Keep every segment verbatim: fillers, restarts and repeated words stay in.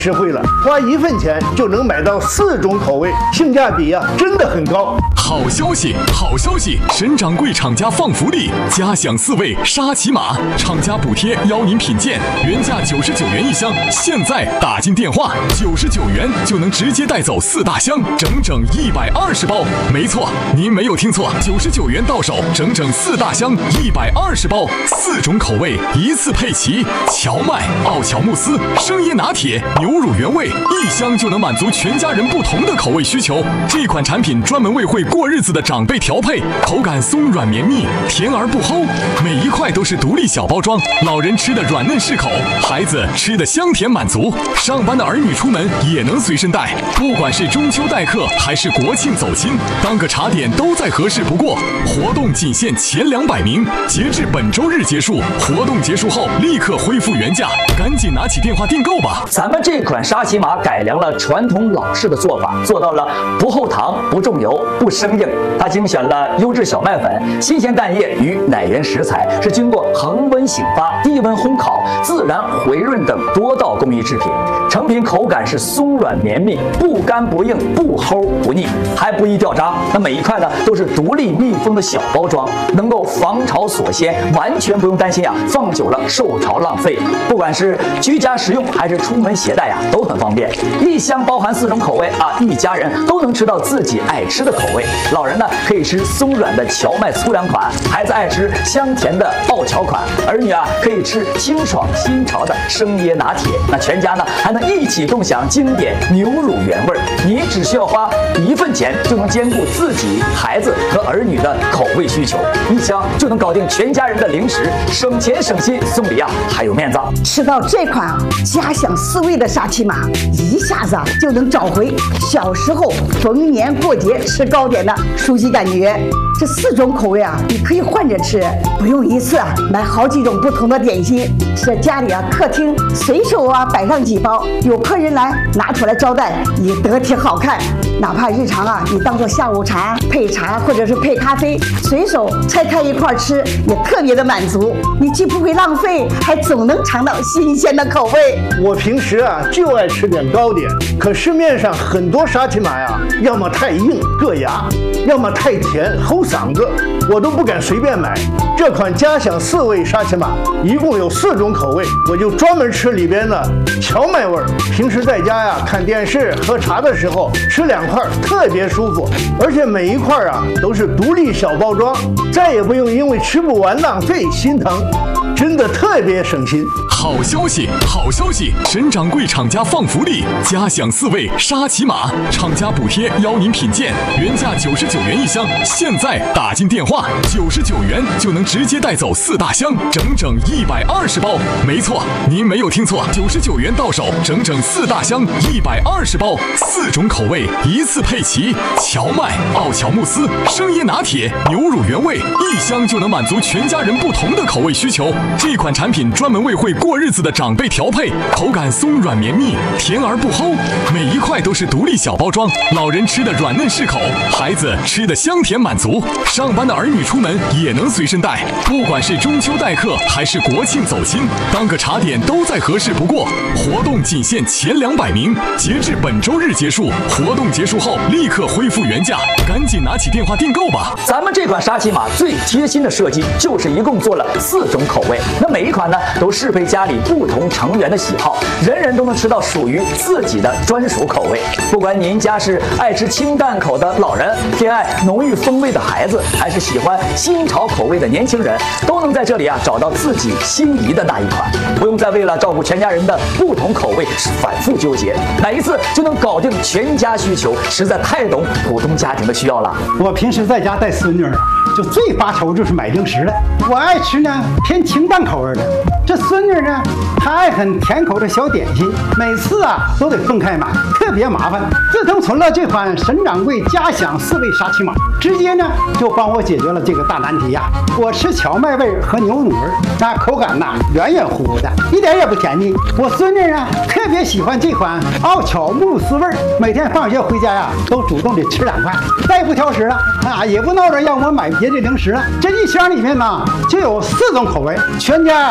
实惠了，花一份钱就能买到四种口味，性价比啊真的很高。 好消息，好消息！沈掌柜厂家放福利，嘉享四味沙琪玛，厂家补贴邀您品鉴，原价九十九元一箱，现在打进电话，九十九元就能直接带走四大箱，整整一百二十包。没错，您没有听错，九十九元到手，整整四大箱，一百二十包，四种口味一次配齐，荞麦、奥乔慕斯、生椰拿铁、牛乳原味，一箱就能满足全家人不同的口味需求。这款产品专门为会过日子的长辈调配，口感松软绵密，甜而不齁，每一块都是独立小包装，老人吃的软嫩适口，孩子吃的香甜满足，上班的儿女出门也能随身带。不管是中秋待客还是国庆走亲，当个茶点都再合适不过。活动仅限前两百名，截至本周日结束，活动结束后立刻恢复原价，赶紧拿起电话订购吧。 咱们这款沙琪玛改良了传统老式的做法，做到了不后糖、不重油、不生硬。它精选了优质小麦粉、新鲜蛋液与奶源食材，是经过恒温醒发、低温烘烤、自然回润等多道工艺制品。成品口感是松软绵密，不干不硬，不齁不腻，还不易掉渣。那每一块呢都是独立密封的小包装，能够防潮锁鲜，完全不用担心啊放久了受潮浪费。不管是居家食用还是出门携带呀、啊，都很方便。一箱包含四种口味啊，一家人都能吃到自己爱吃的口味。老人呢可以吃松软的荞麦粗粮款，孩子爱吃香甜的奥乔款，儿女啊可以吃清爽新潮的生椰拿铁。那全家呢还能一起共享经典牛乳原味。你只需要花一份钱就能兼顾自己、孩子和儿女的口味需求，一箱就能搞定全家人的零食，省钱省心，送礼啊还有面子。 吃到这款啊嘉享四味的沙琪玛，一下子啊就能找回小时候逢年过节吃糕点的熟悉感觉。这四种口味啊，你可以换着吃，不用一次啊买好几种不同的点心。这家里啊客厅随手啊摆上几包，有客人来拿出来招待也得挺好看。哪怕日常啊你当做下午茶配茶或者是配咖啡，随手拆开一块吃也特别的满足。你既不会浪费，还总能尝到新鲜的口味。 我平时啊就爱吃点糕点，可市面上很多沙琪玛呀，要么太硬硌牙，要么太甜齁嗓子，我都不敢随便买。这款嘉享四味沙琪玛一共有四种口味，我就专门吃里边的荞麦味儿。平时在家呀看电视喝茶的时候吃两块特别舒服，而且每一块啊都是独立小包装，再也不用因为吃不完浪费心疼，真的特别省心。 好消息，好消息！沈掌柜厂家放福利，嘉享四味沙琪玛，厂家补贴邀您品鉴，原价九十九元一箱，现在打进电话，九十九元就能直接带走四大箱，整整一百二十包。没错，您没有听错，九十九元到手，整整四大箱，一百二十包，四种口味一次配齐，荞麦、奥乔慕斯、生椰拿铁、牛乳原味，一箱就能满足全家人不同的口味需求。这款产品专门为会过日子的长辈调配，口感松软绵密，甜而不齁，每一块都是独立小包装，老人吃的软嫩适口，孩子吃的香甜满足，上班的儿女出门也能随身带。不管是中秋待客还是国庆走亲，当个茶点都再合适不过。活动仅限前两百名，截至本周日结束，活动结束后立刻恢复原价，赶紧拿起电话订购吧。 咱们这款沙琪玛最贴心的设计就是一共做了四种口味，那每一款呢都适配家里不同成员的喜好，人人都能吃到属于自己的专属口味。不管您家是爱吃清淡口的老人，偏爱浓郁风味的孩子，还是喜欢新潮口味的年轻人，都能在这里啊找到自己心仪的那一款，不用再为了照顾全家人的不同口味反复纠结，买一次就能搞定全家需求，实在太懂普通家庭的需要了。 我平时在家带孙女，就最发愁就是买零食了。我爱吃呢偏清淡口味的，这孙女呢她爱很甜口的小点心，每次啊都得分开买，特别麻烦。自从存了这款沈掌柜嘉享四味沙琪玛，直接呢就帮我解决了这个大难题呀、啊。我吃荞麦味和牛乳味，那口感呐软软乎乎的，一点也不甜腻。我孙女呢特别喜欢这款奥巧慕斯味，每天放学回家呀、啊、都主动的吃两块，再也不挑食了啊，也不闹着让我买别的零食了。这一箱里面呢就有四种口味，全家啊都能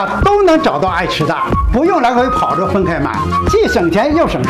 能找到爱吃的，不用来回跑着分开买，既省钱又省事。